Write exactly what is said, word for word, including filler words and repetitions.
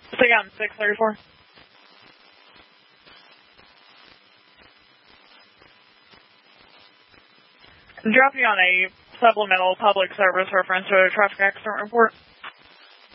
Stay on six thirty-four. Drop you on a supplemental public service reference to a traffic accident report.